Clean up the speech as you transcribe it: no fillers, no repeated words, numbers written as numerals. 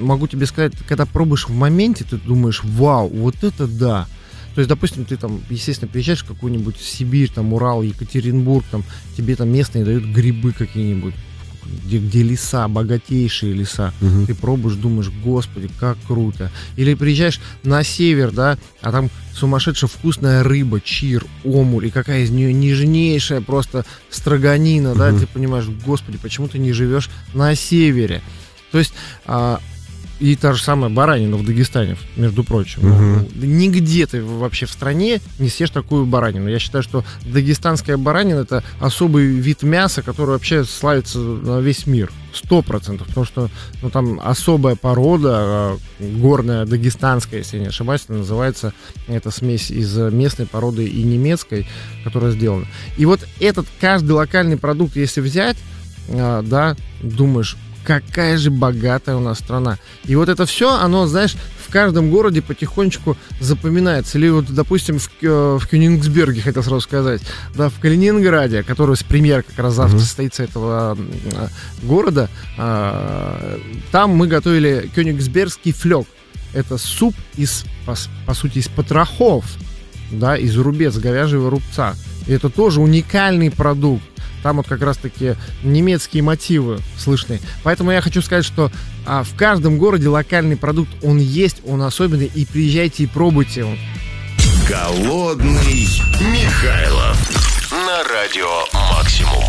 могу тебе сказать, когда пробуешь в моменте, ты думаешь, вау, вот это да. То есть, допустим, ты там, естественно, приезжаешь в какую-нибудь Сибирь, там, Урал, Екатеринбург, там, тебе там местные дают грибы какие-нибудь, где леса, богатейшие леса. Ты пробуешь, думаешь, господи, как круто. Или приезжаешь на север, да, а там сумасшедшая вкусная рыба, чир, омуль, и какая из нее нежнейшая просто строганина, да, ты понимаешь, господи, почему ты не живешь на севере? То есть... И та же самая баранина в Дагестане, между прочим. Нигде ты вообще в стране не съешь такую баранину. Я считаю, что дагестанская баранина — это особый вид мяса, который вообще славится на весь мир. 100%. Потому что там особая порода, горная дагестанская, если я не ошибаюсь, называется эта смесь из местной породы и немецкой, которая сделана. И вот этот каждый локальный продукт, если взять, да, думаешь, какая же богатая у нас страна. И вот это все, оно, знаешь, в каждом городе потихонечку запоминается. Или вот, допустим, в Кёнигсберге, хотел сразу сказать, да, в Калининграде, который с премьер как раз завтра состоится этого города, там мы готовили кёнигсбергский флёк. Это суп по сути, из потрохов, да, из рубец, говяжьего рубца. И это тоже уникальный продукт. Там вот как раз-таки немецкие мотивы слышны. Поэтому я хочу сказать, что в каждом городе локальный продукт, он есть, он особенный, и приезжайте и пробуйте. Голодный Михайлов на радио